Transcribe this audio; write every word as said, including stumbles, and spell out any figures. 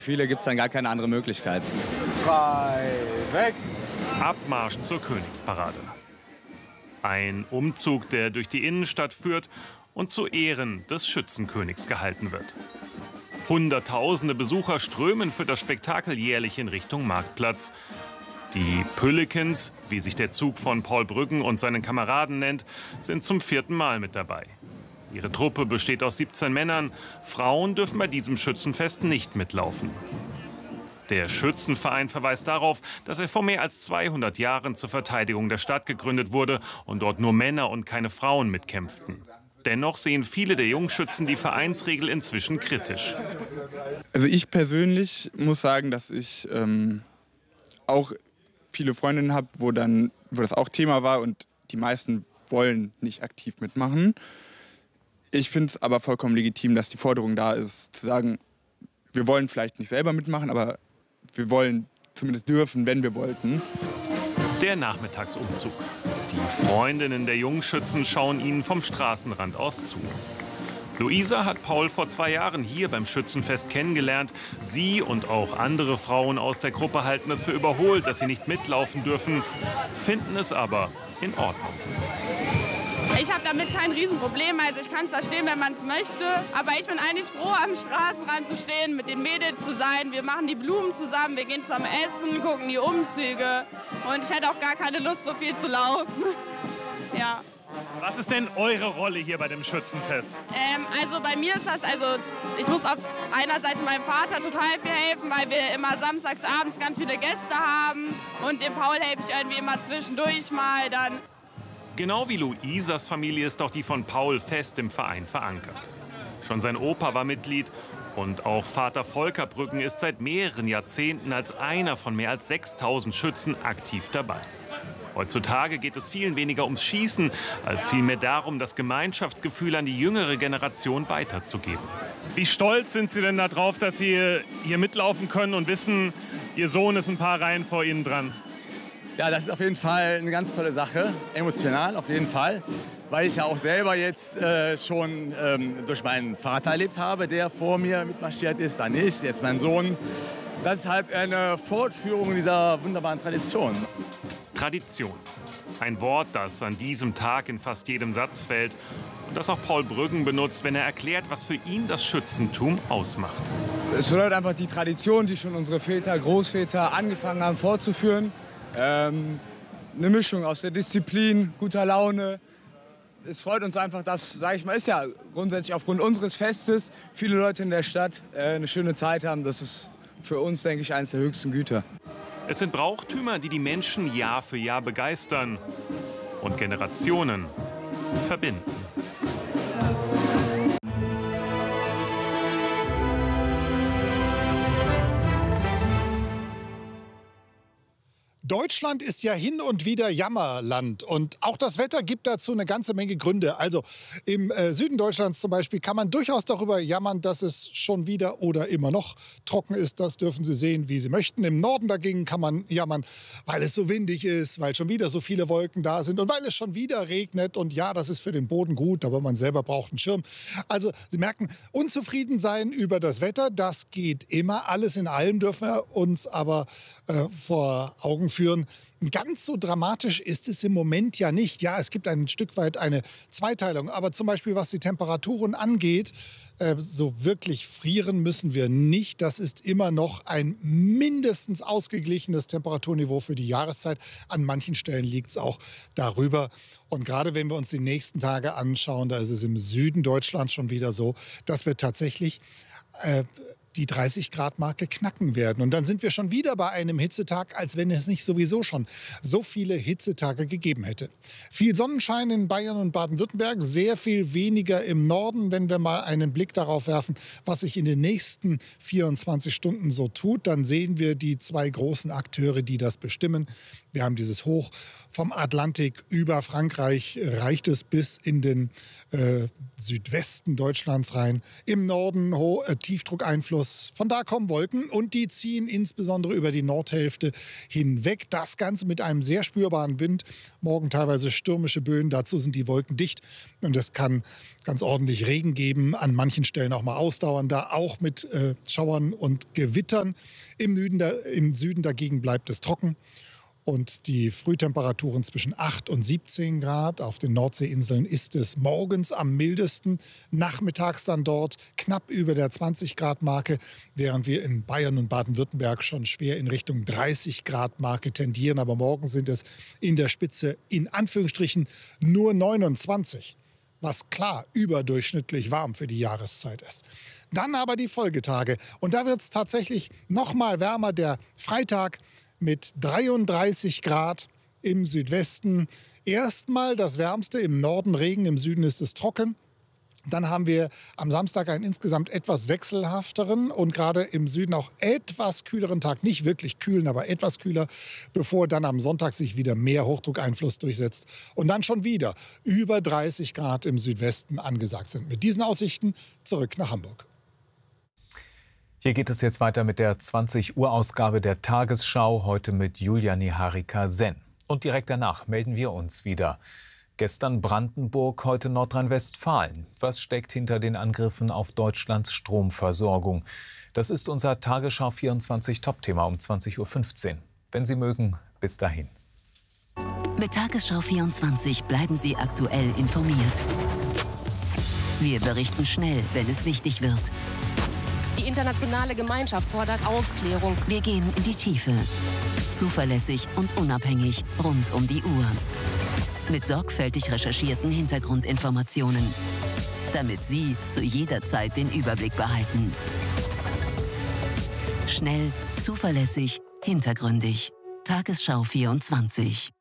Viele gibt es dann gar keine andere Möglichkeit. Frei, weg! Abmarsch zur Königsparade. Ein Umzug, der durch die Innenstadt führt und zu Ehren des Schützenkönigs gehalten wird. Hunderttausende Besucher strömen für das Spektakel jährlich in Richtung Marktplatz. Die Püllikens, wie sich der Zug von Paul Brüggen und seinen Kameraden nennt, sind zum vierten Mal mit dabei. Ihre Truppe besteht aus siebzehn Männern. Frauen dürfen bei diesem Schützenfest nicht mitlaufen. Der Schützenverein verweist darauf, dass er vor mehr als zweihundert Jahren zur Verteidigung der Stadt gegründet wurde und dort nur Männer und keine Frauen mitkämpften. Dennoch sehen viele der Jungschützen die Vereinsregel inzwischen kritisch. Also ich persönlich muss sagen, dass ich ähm, auch viele Freundinnen habe, wo, dann, wo das auch Thema war und die meisten wollen nicht aktiv mitmachen. Ich finde es aber vollkommen legitim, dass die Forderung da ist, zu sagen, wir wollen vielleicht nicht selber mitmachen, aber wir wollen zumindest dürfen, wenn wir wollten. Der Nachmittagsumzug. Die Freundinnen der Jungschützen schauen ihnen vom Straßenrand aus zu. Luisa hat Paul vor zwei Jahren hier beim Schützenfest kennengelernt. Sie und auch andere Frauen aus der Gruppe halten es für überholt, dass sie nicht mitlaufen dürfen, finden es aber in Ordnung. Ich habe damit kein Riesenproblem, also ich kann es verstehen, wenn man es möchte. Aber ich bin eigentlich froh, am Straßenrand zu stehen, mit den Mädels zu sein. Wir machen die Blumen zusammen, wir gehen zusammen essen, gucken die Umzüge. Und ich hätte auch gar keine Lust, so viel zu laufen. Ja. Was ist denn eure Rolle hier bei dem Schützenfest? Ähm, also bei mir ist das, also ich muss auf einer Seite meinem Vater total viel helfen, weil wir immer samstags abends ganz viele Gäste haben. Und dem Paul helfe ich irgendwie immer zwischendurch mal dann. Genau wie Luisas Familie ist auch die von Paul fest im Verein verankert. Schon sein Opa war Mitglied und auch Vater Volker Brüggen ist seit mehreren Jahrzehnten als einer von mehr als sechstausend Schützen aktiv dabei. Heutzutage geht es vielen weniger ums Schießen, als vielmehr darum, das Gemeinschaftsgefühl an die jüngere Generation weiterzugeben. Wie stolz sind Sie denn darauf, dass Sie hier mitlaufen können und wissen, Ihr Sohn ist ein paar Reihen vor Ihnen dran? Ja, das ist auf jeden Fall eine ganz tolle Sache, emotional auf jeden Fall, weil ich ja auch selber jetzt äh, schon ähm, durch meinen Vater erlebt habe, der vor mir mitmarschiert ist, dann nicht, jetzt mein Sohn. Das ist halt eine Fortführung dieser wunderbaren Tradition. Tradition. Ein Wort, das an diesem Tag in fast jedem Satz fällt und das auch Paul Brüggen benutzt, wenn er erklärt, was für ihn das Schützentum ausmacht. Es bedeutet einfach die Tradition, die schon unsere Väter, Großväter angefangen haben fortzuführen. Ähm, eine Mischung aus der Disziplin, guter Laune. Es freut uns einfach, dass, sage ich mal, ist ja grundsätzlich aufgrund unseres Festes viele Leute in der Stadt äh, eine schöne Zeit haben. Das ist für uns, denke ich, eines der höchsten Güter. Es sind Brauchtümer, die die Menschen Jahr für Jahr begeistern und Generationen verbinden. Deutschland ist ja hin und wieder Jammerland und auch das Wetter gibt dazu eine ganze Menge Gründe. Also im äh, Süden Deutschlands zum Beispiel kann man durchaus darüber jammern, dass es schon wieder oder immer noch trocken ist. Das dürfen Sie sehen, wie Sie möchten. Im Norden dagegen kann man jammern, weil es so windig ist, weil schon wieder so viele Wolken da sind und weil es schon wieder regnet. Und ja, das ist für den Boden gut, aber man selber braucht einen Schirm. Also Sie merken, unzufrieden sein über das Wetter, das geht immer. Alles in allem dürfen wir uns aber äh, vor Augen führen. Ganz so dramatisch ist es im Moment ja nicht. Ja, es gibt ein Stück weit eine Zweiteilung. Aber zum Beispiel, was die Temperaturen angeht, äh, so wirklich frieren müssen wir nicht. Das ist immer noch ein mindestens ausgeglichenes Temperaturniveau für die Jahreszeit. An manchen Stellen liegt es auch darüber. Und gerade wenn wir uns die nächsten Tage anschauen, da ist es im Süden Deutschlands schon wieder so, dass wir tatsächlich äh, die dreißig Grad Marke knacken werden. Und dann sind wir schon wieder bei einem Hitzetag, als wenn es nicht sowieso schon so viele Hitzetage gegeben hätte. Viel Sonnenschein in Bayern und Baden-Württemberg, sehr viel weniger im Norden. Wenn wir mal einen Blick darauf werfen, was sich in den nächsten vierundzwanzig Stunden so tut, dann sehen wir die zwei großen Akteure, die das bestimmen. Wir haben dieses Hoch vom Atlantik über Frankreich, reicht es bis in den äh, Südwesten Deutschlands rein. Im Norden Ho äh, Tiefdruckeinfluss Anschluss. Von da kommen Wolken und die ziehen insbesondere über die Nordhälfte hinweg. Das Ganze mit einem sehr spürbaren Wind. Morgen teilweise stürmische Böen. Dazu sind die Wolken dicht und es kann ganz ordentlich Regen geben. An manchen Stellen auch mal ausdauernder, auch mit äh, Schauern und Gewittern. Im Süden, da, im Süden dagegen bleibt es trocken. Und die Frühtemperaturen zwischen acht und siebzehn Grad. Auf den Nordseeinseln ist es morgens am mildesten, nachmittags dann dort knapp über der zwanzig Grad Marke, während wir in Bayern und Baden-Württemberg schon schwer in Richtung dreißig Grad Marke tendieren. Aber morgen sind es in der Spitze in Anführungsstrichen nur neunundzwanzig, was klar überdurchschnittlich warm für die Jahreszeit ist. Dann aber die Folgetage und da wird es tatsächlich noch mal wärmer. Der Freitag mit dreiunddreißig Grad im Südwesten. Erstmal das Wärmste, im Norden Regen, im Süden ist es trocken. Dann haben wir am Samstag einen insgesamt etwas wechselhafteren und gerade im Süden auch etwas kühleren Tag. Nicht wirklich kühlen, aber etwas kühler, bevor dann am Sonntag sich wieder mehr Hochdruckeinfluss durchsetzt. Und dann schon wieder über dreißig Grad im Südwesten angesagt sind. Mit diesen Aussichten zurück nach Hamburg. Hier geht es jetzt weiter mit der zwanzig Uhr Ausgabe der Tagesschau, heute mit Julia Niharika Senn. Und direkt danach melden wir uns wieder. Gestern Brandenburg, heute Nordrhein-Westfalen. Was steckt hinter den Angriffen auf Deutschlands Stromversorgung? Das ist unser Tagesschau vierundzwanzig Top-Thema um zwanzig Uhr fünfzehn. Wenn Sie mögen, bis dahin. Mit Tagesschau vierundzwanzig bleiben Sie aktuell informiert. Wir berichten schnell, wenn es wichtig wird. Die internationale Gemeinschaft fordert Aufklärung. Wir gehen in die Tiefe. Zuverlässig und unabhängig rund um die Uhr. Mit sorgfältig recherchierten Hintergrundinformationen. Damit Sie zu jeder Zeit den Überblick behalten. Schnell, zuverlässig, hintergründig. Tagesschau vierundzwanzig.